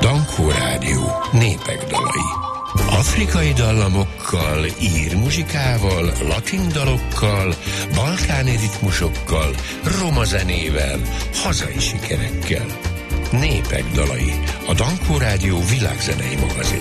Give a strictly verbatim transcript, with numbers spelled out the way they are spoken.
Dankó Rádió, népek dalai. Afrikai dallamokkal, ír muzsikával, latin dalokkal, balkáni ritmusokkal, roma zenével, hazai sikerekkel. Népek dalai, a Dankó Rádió világzenei magazin.